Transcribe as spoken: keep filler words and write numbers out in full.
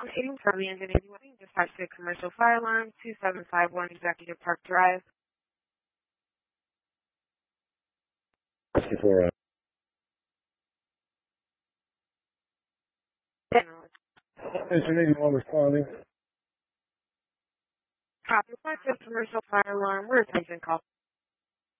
one eighty Charlie Engine eighty-one, dispatch to Commercial Fire Alarm, two seven five one Executive Park Drive. sixty-four, uh, Engine eighty-one responding. Copy, five Commercial Fire Alarm, we're attention call.